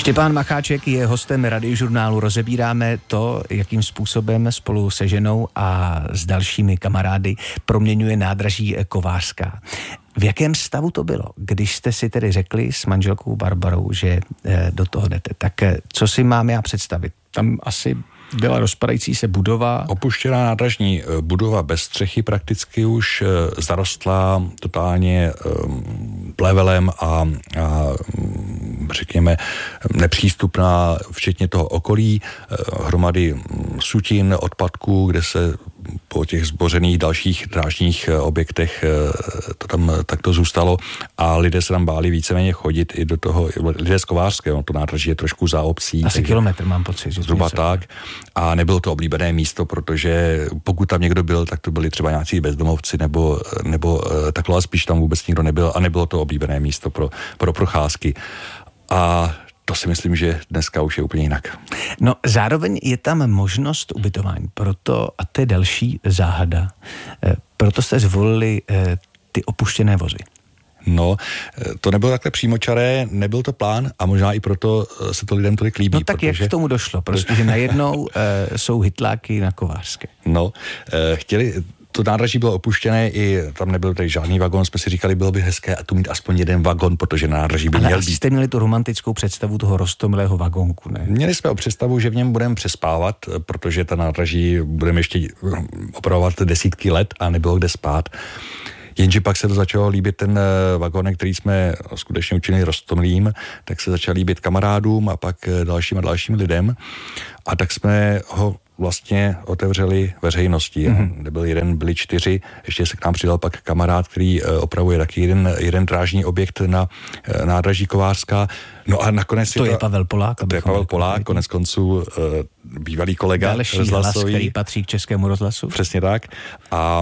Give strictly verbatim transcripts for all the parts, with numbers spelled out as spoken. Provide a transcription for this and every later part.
Štěpán Macháček je hostem Radiožurnálu. Rozebíráme to, jakým způsobem spolu se ženou a s dalšími kamarády proměňuje nádraží Kovářská. V jakém stavu to bylo, když jste si tedy řekli s manželkou Barbarou, že do toho jdete? Tak co si mám já představit? Tam asi byla rozpadající se budova. Opuštěná nádražní budova bez střechy prakticky už zarostla totálně plevelem a, a řekněme nepřístupná, včetně toho okolí, hromady sutin, odpadků, kde se po těch zbořených dalších drážních objektech to tam takto zůstalo a lidé se tam báli víceméně chodit i do toho, lidé z Kovářského, to nádraží je trošku za obcí. Asi kilometr mám pocit. Že zhruba tak. A nebylo to oblíbené místo, protože pokud tam někdo byl, tak to byli třeba nějací bezdomovci nebo, nebo takhle, ale spíš tam vůbec nikdo nebyl a nebylo to oblíbené místo pro, pro procházky. A to si myslím, že dneska už je úplně jinak. No zároveň je tam možnost ubytování, proto, a to je další záhada, proto jste zvolili ty opuštěné vozy. No, to nebylo takhle přímočaré, nebyl to plán a možná i proto se to lidem tolik líbí. No tak protože... jak k tomu došlo? Prostě, že najednou uh, jsou hytláky na Kovářské. No, uh, chtěli... To nádraží bylo opuštěné, i tam nebyl tady žádný vagon, jsme si říkali, bylo by hezké a tu mít aspoň jeden vagon, protože na nádraží by ale měl být. Ale jste měli tu romantickou představu toho roztomilého vagonku, ne? Měli jsme o představu, že v něm budeme přespávat, protože ta nádraží budeme ještě opravovat desítky let a nebylo kde spát. Jenže pak se to začalo líbit ten vagonek, který jsme skutečně učinili roztomilým, tak se začal líbit kamarádům a pak dalším a dalším lidem. A tak jsme ho vlastně otevřeli veřejnosti. Mm-hmm. Nebyl jeden, byli čtyři, ještě se k nám přidal pak kamarád, který opravuje taky jeden, jeden drážní objekt na nádraží Kovářská. No a nakonec... To je to, Pavel Polák. To je Pavel Polák, konec konců bývalý kolega další rozhlasový. Hlas, který patří k Českému rozhlasu. Přesně tak. A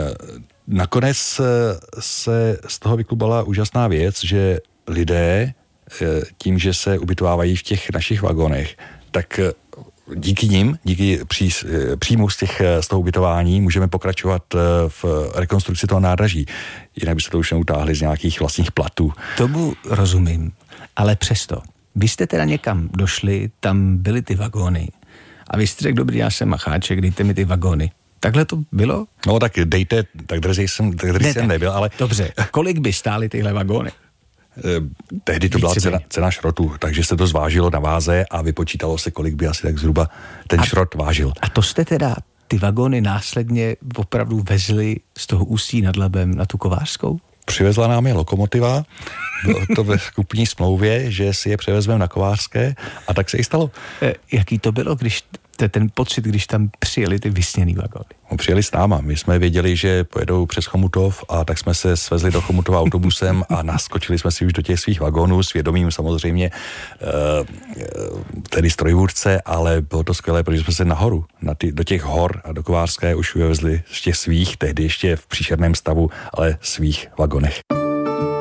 nakonec se z toho vyklubala úžasná věc, že lidé tím, že se ubytovávají v těch našich vagonech, tak díky nim, díky pří, příjmu z, těch, z toho ubytování můžeme pokračovat v rekonstrukci toho nádraží. Jinak by se to už neutáhli z nějakých vlastních platů. Tomu rozumím, ale přesto. Vy jste teda někam došli, tam byly ty vagóny a vy jste řekl, dobrý, já jsem Macháček, dejte mi ty vagóny. Takhle to bylo? No tak dejte, tak drzej jsem, tak drzej ne, jsem nebyl, ale... Dobře, kolik by stály tyhle vagóny? Tehdy to byla cena, cena šrotu, takže se to zvážilo na váze a vypočítalo se, kolik by asi tak zhruba ten a, šrot vážil. A to jste teda ty vagóny následně opravdu vezli z toho Ústí nad Labem na tu Kovářskou? Přivezla nám je lokomotiva, bylo to ve kupní smlouvě, že si je převezmeme na Kovářské a tak se i stalo. E, jaký to bylo, když ten pocit, když tam přijeli ty vysněný vagóny? No, přijeli s náma. My jsme věděli, že pojedou přes Chomutov a tak jsme se svezli do Chomutova autobusem a naskočili jsme si už do těch svých vagónů s vědomím samozřejmě tedy strojvůdce, ale bylo to skvělé, protože jsme se nahoru, na ty, do těch hor a do Kovářské už vyvezli z těch svých, tehdy ještě v příšerném stavu, ale svých vagonech.